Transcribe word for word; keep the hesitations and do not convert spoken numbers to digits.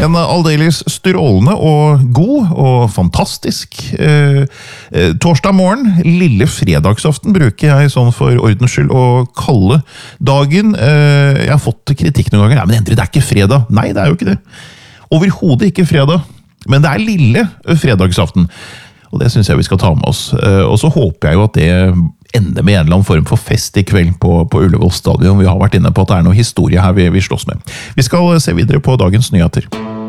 En aldeles strålende og god og fantastisk eh, eh, torsdag morgen, lille fredagsaften bruker jeg sånn for ordens skyld å kalle dagen. Eh, jeg har fått kritikk noen ganger, ja, men Endre, det er ikke fredag. Nei, det er jo ikke det. Overhodet ikke fredag, men det er lille fredagsaften. Og det synes jeg vi skal ta med oss. Eh, og så håper jeg jo at det ender med en eller annen form for fest i kveld på, på Ullevål stadion. Vi har vært inne på at det er noe historie her vi, vi slåss med. Vi skal se videre på dagens nyheter.